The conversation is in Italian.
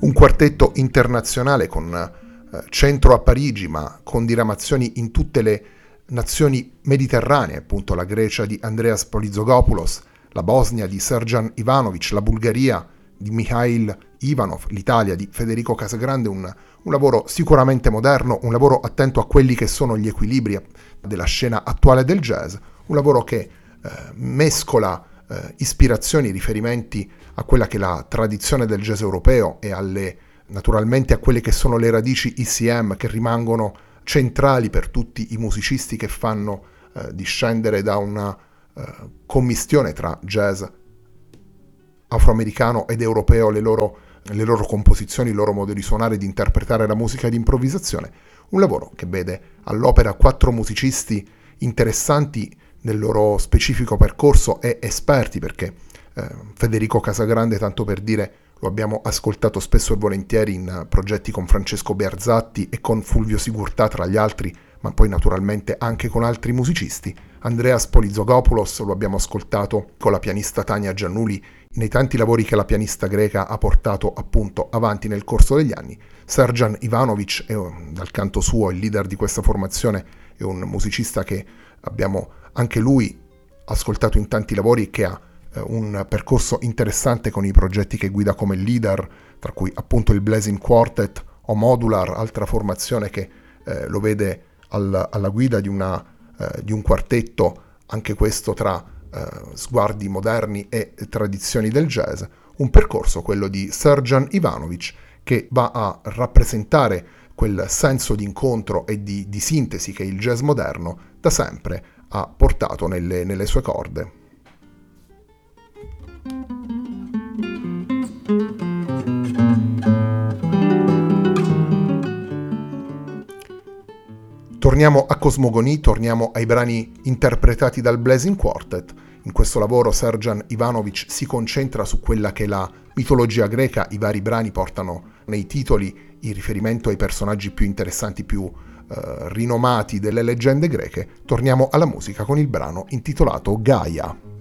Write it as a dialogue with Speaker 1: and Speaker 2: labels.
Speaker 1: Un quartetto internazionale con centro a Parigi, ma con diramazioni in tutte le nazioni mediterranee, appunto la Grecia di Andreas Polizogopoulos, la Bosnia di Srdjan Ivanovic, la Bulgaria di Mikhail Ivanov, l'Italia di Federico Casagrande, un lavoro sicuramente moderno, un lavoro attento a quelli che sono gli equilibri della scena attuale del jazz, un lavoro che mescola ispirazioni, riferimenti a quella che è la tradizione del jazz europeo e naturalmente a quelle che sono le radici ECM che rimangono centrali per tutti i musicisti che fanno discendere da una commistione tra jazz afroamericano ed europeo le loro composizioni, il loro modo di suonare e di interpretare la musica di improvvisazione. Un lavoro che vede all'opera 4 musicisti interessanti nel loro specifico percorso e esperti, perché Federico Casagrande, tanto per dire, lo abbiamo ascoltato spesso e volentieri in progetti con Francesco Bearzatti e con Fulvio Sigurtà tra gli altri, ma poi naturalmente anche con altri musicisti. Andreas Polizogopoulos lo abbiamo ascoltato con la pianista Tania Giannuli nei tanti lavori che la pianista greca ha portato appunto avanti nel corso degli anni. Srdjan Ivanovic è dal canto suo il leader di questa formazione, è un musicista che abbiamo anche lui ascoltato in tanti lavori e che ha un percorso interessante con i progetti che guida come leader, tra cui appunto il Blazing Quartet o Modular, altra formazione che lo vede alla guida di un quartetto, anche questo tra sguardi moderni e tradizioni del jazz. Un percorso, quello di Srdjan Ivanovic, che va a rappresentare quel senso di incontro e di sintesi che il jazz moderno da sempre ha portato nelle sue corde. Torniamo a Cosmogonie, torniamo ai brani interpretati dal Blazing Quartet. In questo lavoro Srdjan Ivanovic si concentra su quella che è la mitologia greca, i vari brani portano nei titoli in riferimento ai personaggi più interessanti, più rinomati delle leggende greche. Torniamo alla musica con il brano intitolato Gaia.